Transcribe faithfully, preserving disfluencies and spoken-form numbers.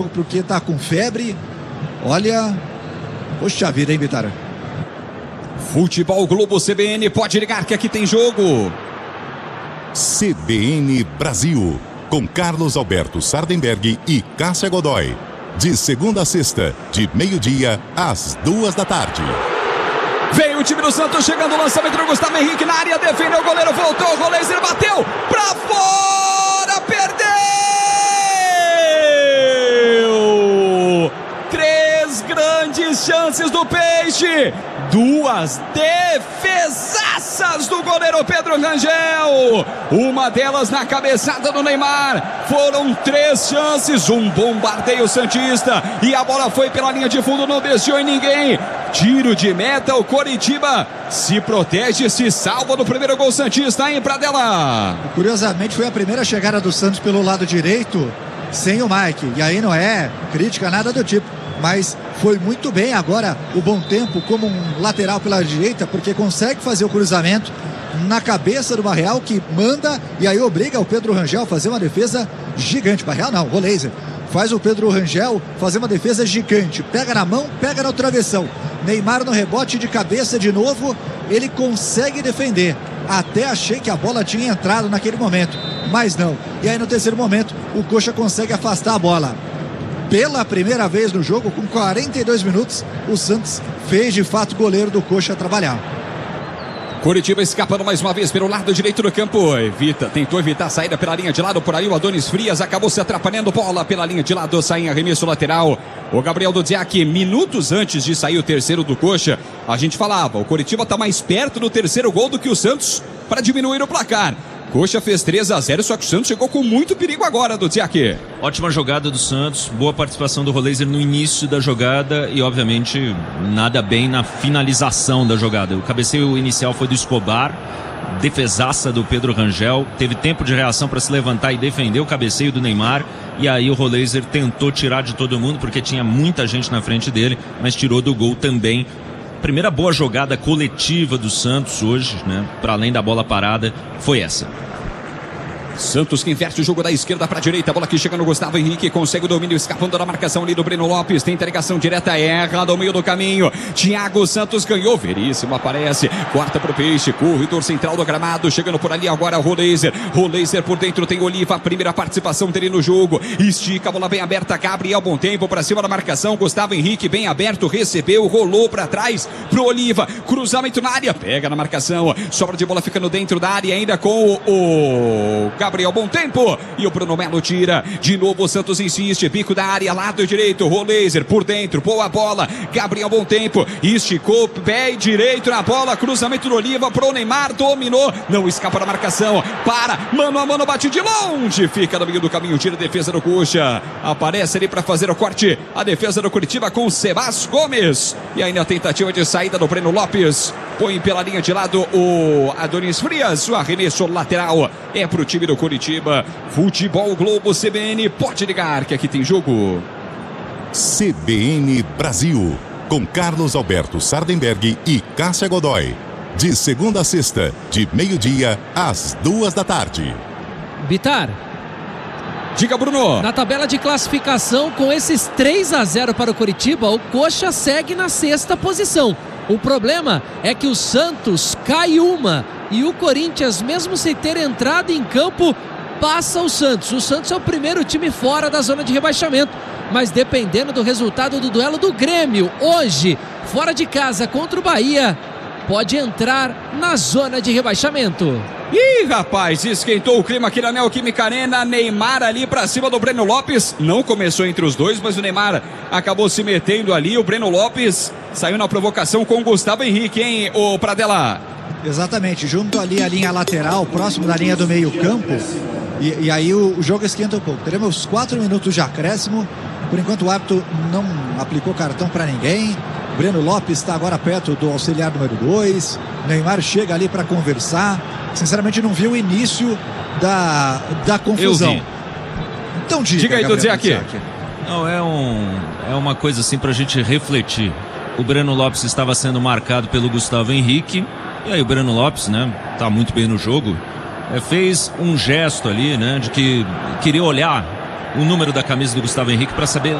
porque tá com febre. Olha, poxa vida, hein, Bitar? Futebol Globo C B N, pode ligar que aqui tem jogo. C B N Brasil, com Carlos Alberto Sardenberg e Cássia Godoy. De segunda a sexta, de meio-dia às duas da tarde. Veio o time do Santos, chegando o lançamento do Gustavo Henrique na área, defendeu o goleiro, voltou, o Roleiser bateu pra fora, perdeu! Três grandes chances do Peixe, duas defesaças do goleiro Pedro Rangel, uma delas na cabeçada do Neymar. Foram três chances, um bombardeio santista e a bola foi pela linha de fundo, não desviou em ninguém. Tiro de meta, o Coritiba se protege, se salva do primeiro gol santista, hein, Pradella? Curiosamente foi a primeira chegada do Santos pelo lado direito sem o Mike, e aí não é crítica, nada do tipo, mas foi muito bem agora o Bom Tempo como um lateral pela direita, porque consegue fazer o cruzamento na cabeça do Barreal, que manda e aí obriga o Pedro Rangel a fazer uma defesa gigante. Barreal não, o Roleiser faz o Pedro Rangel fazer uma defesa gigante, pega na mão, pega no travessão. Neymar no rebote de cabeça de novo, ele consegue defender. Até achei que a bola tinha entrado naquele momento, mas não. E aí no terceiro momento o Coxa consegue afastar a bola. Pela primeira vez no jogo, com quarenta e dois minutos, o Santos fez de fato o goleiro do Coxa trabalhar. Coritiba escapando mais uma vez pelo lado direito do campo. Evita, tentou evitar a saída pela linha de lado. Por ali o Adonis Frias acabou se atrapalhando. Bola pela linha de lado, sai em arremesso lateral. O Gabriel Dudziak, minutos antes de sair o terceiro do Coxa, a gente falava, o Coritiba está mais perto do terceiro gol do que o Santos para diminuir o placar. Coxa fez três a zero, só que o Santos chegou com muito perigo agora, Dudziak. Ótima jogada do Santos, boa participação do Roleiser no início da jogada e, obviamente, nada bem na finalização da jogada. O cabeceio inicial foi do Escobar, defesaça do Pedro Rangel, teve tempo de reação para se levantar e defender o cabeceio do Neymar, e aí o Roleiser tentou tirar de todo mundo, porque tinha muita gente na frente dele, mas tirou do gol também. Primeira boa jogada coletiva do Santos hoje, né? Para além da bola parada, foi essa. Santos que inverte o jogo da esquerda para a direita. A bola que chega no Gustavo Henrique. Consegue o domínio, escapando da marcação ali do Breno Lopes. Tem ligação direta, erra do meio do caminho. Thiago Santos ganhou. Veríssimo aparece. Quarta para o Peixe. Corredor central do gramado. Chegando por ali agora o Roleiser. Roleiser por dentro tem Oliva. Primeira participação dele no jogo. Estica a bola bem aberta. Gabriel Bom Tempo para cima da marcação. Gustavo Henrique bem aberto. Recebeu. Rolou para trás pro Oliva. Cruzamento na área. Pega na marcação. Sobra de bola ficando dentro da área ainda com o Gabriel. Gabriel Bom Tempo e o Bruno Melo tira de novo. O Santos insiste, bico da área, lado direito, Roleiser por dentro, boa bola, Gabriel Bom Tempo esticou, pé direito na bola, cruzamento do Oliva pro Neymar, dominou, não escapa da marcação, para, mano a mano, bate de longe, fica no meio do caminho, tira a defesa do Coxa, aparece ali para fazer o corte, a defesa do Coritiba com o Sebas Gomes, e aí na tentativa de saída do Breno Lopes, põe pela linha de lado o Adonis Frias, o arremesso lateral é pro time do Coritiba. Futebol Globo C B N, pode ligar que aqui tem jogo. C B N Brasil, com Carlos Alberto Sardenberg e Cássia Godoy. De segunda a sexta, de meio-dia às duas da tarde. Bitar. Diga, Bruno. Na tabela de classificação, com esses três a zero para o Coritiba, o Coxa segue na sexta posição. O problema é que o Santos cai uma e o Corinthians, mesmo sem ter entrado em campo, passa o Santos. O Santos é o primeiro time fora da zona de rebaixamento, mas dependendo do resultado do duelo do Grêmio hoje, fora de casa contra o Bahia, pode entrar na zona de rebaixamento. Ih, rapaz, esquentou o clima aqui na Neoquímica Arena. Neymar ali pra cima do Breno Lopes. Não começou entre os dois, mas o Neymar acabou se metendo ali. O Breno Lopes saiu na provocação com o Gustavo Henrique, hein, ô Pradella? Exatamente, junto ali a linha lateral, próximo da linha do meio campo. E, e aí o, o jogo esquenta um pouco. Teremos quatro minutos de acréscimo. Por enquanto o árbitro não aplicou cartão para ninguém. Breno Lopes está agora perto do auxiliar número dois. Neymar chega ali para conversar. Sinceramente não vi o início da, da confusão. Eu vi. Então diga, diga aí, Dudziak. Não, é, um, é uma coisa assim pra gente refletir. O Breno Lopes estava sendo marcado pelo Gustavo Henrique. E aí o Breno Lopes, né, tá muito bem no jogo. É, fez um gesto ali, né, de que queria olhar o número da camisa do Gustavo Henrique para saber